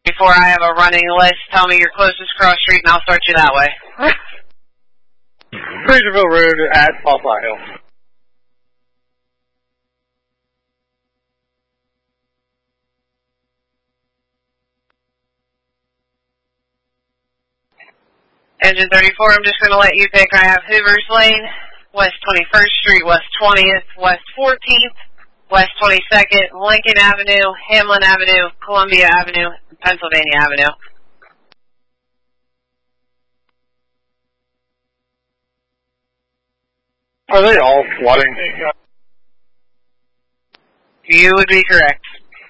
Before I have a running list, tell me your closest cross street and I'll start you that way. Fraserville Road at Poplar Hill. Engine 34, I'm just going to let you pick. I have Hoover's Lane, West 21st Street, West 20th, West 14th, West 22nd, Lincoln Avenue, Hamlin Avenue, Columbia Avenue, and Pennsylvania Avenue. Are they all flooding? You would be correct.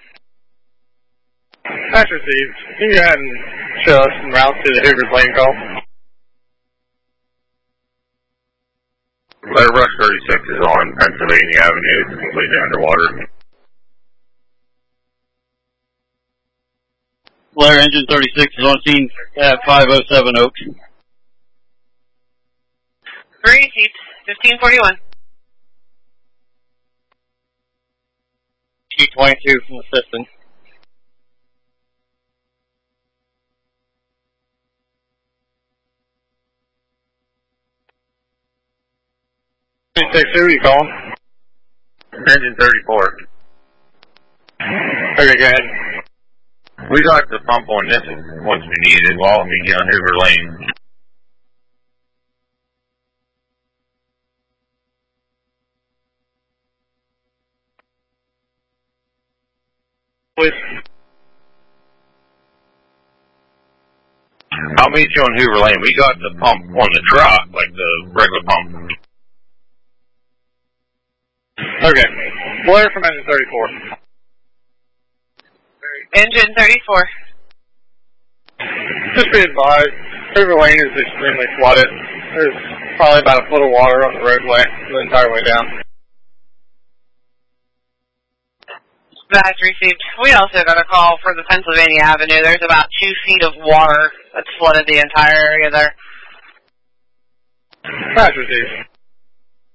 That's received. Can you go ahead and show us some routes to the Hoover's Lane call? Blair Rush 36 is on Pennsylvania Avenue. It's completely underwater. Blair Engine 36 is on scene at 507 Oaks. 3 seats, 1541. T22 from assistant. Who are you calling? Engine 34. Okay, go ahead. We got the pump on this once we needed while we get on Hoover Lane. Please. I'll meet you on Hoover Lane. We got the pump on the truck, like the regular pump. Okay. Blair from Engine 34. Engine 34. Just be advised, Hoover Lane is extremely flooded. There's probably about a foot of water on the roadway the entire way down. That's received. We also got a call for the Pennsylvania Avenue. There's about 2 feet of water that's flooded the entire area there. That's received.